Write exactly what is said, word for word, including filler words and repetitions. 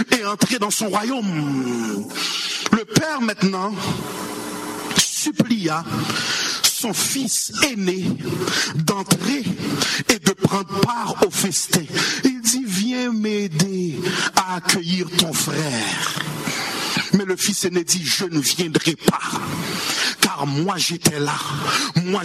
et entrer dans son royaume. Le père maintenant supplia son fils aîné d'entrer et de prendre part au festin. Il dit, viens m'aider à accueillir ton frère. Mais le fils aîné dit, je ne viendrai pas, car moi j'étais là, moi